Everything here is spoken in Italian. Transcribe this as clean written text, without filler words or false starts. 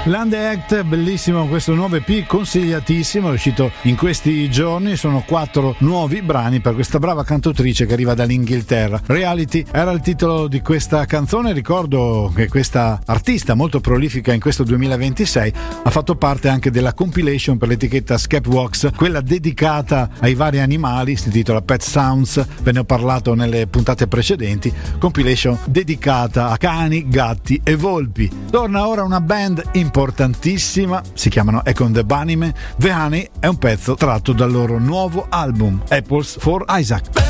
Land Act, bellissimo questo nuovo EP, consigliatissimo, è uscito in questi giorni, sono 4 nuovi brani per questa brava cantautrice che arriva dall'Inghilterra. Reality era il titolo di questa canzone. Ricordo che questa artista molto prolifica in questo 2026 ha fatto parte anche della compilation per l'etichetta Skepworks, quella dedicata ai vari animali, si intitola Pet Sounds, ve ne ho parlato nelle puntate precedenti, compilation dedicata a cani, gatti e volpi. Torna ora una band importantissima, si chiamano Econ the Bunnymen. The Honey è un pezzo tratto dal loro nuovo album Apples for Isaac.